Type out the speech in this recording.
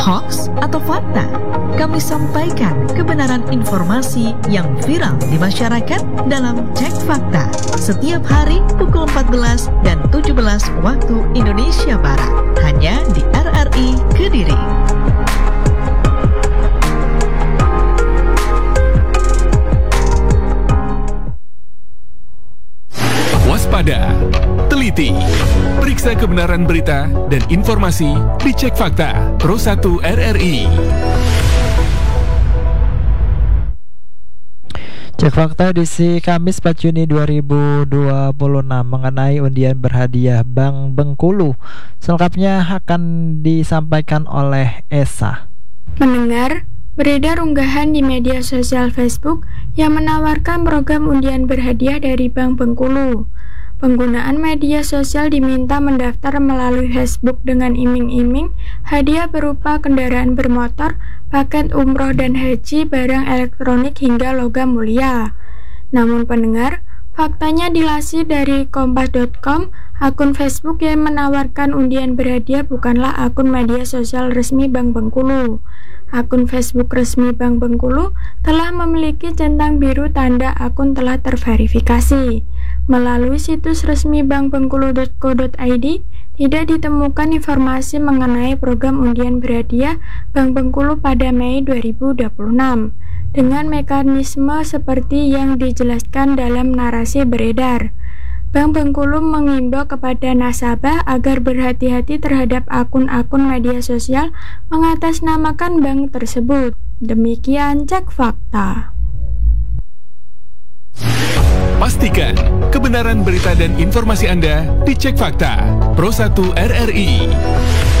Hoax atau fakta? Kami sampaikan kebenaran informasi yang viral di masyarakat dalam Cek Fakta setiap hari pukul 14 dan 17 waktu Indonesia Barat, hanya di RRI Kediri. Waspada, teliti, periksa kebenaran berita dan informasi di Cek Fakta Pro 1 RRI. Cek Fakta edisi Kamis 4 Juni 2026 mengenai undian berhadiah Bank Bengkulu. Selengkapnya akan disampaikan oleh Esa. Mendengar, beredar unggahan di media sosial Facebook yang menawarkan program undian berhadiah dari Bank Bengkulu. Penggunaan media sosial diminta mendaftar melalui Facebook dengan iming-iming hadiah berupa kendaraan bermotor, paket umroh dan haji, barang elektronik hingga logam mulia. Namun pendengar, faktanya dilansir dari kompas.com, akun Facebook yang menawarkan undian berhadiah bukanlah akun media sosial resmi Bank Bengkulu. Akun Facebook resmi Bank Bengkulu telah memiliki centang biru tanda akun telah terverifikasi. Melalui situs resmi bankbengkulu.co.id tidak ditemukan informasi mengenai program undian berhadiah Bank Bengkulu pada Mei 2026 dengan mekanisme seperti yang dijelaskan dalam narasi beredar. Bank Bengkulu mengimbau kepada nasabah agar berhati-hati terhadap akun-akun media sosial mengatasnamakan bank tersebut. Demikian Cek Fakta. Pastikan kebenaran berita dan informasi Anda di Cek Fakta Pro 1 RRI.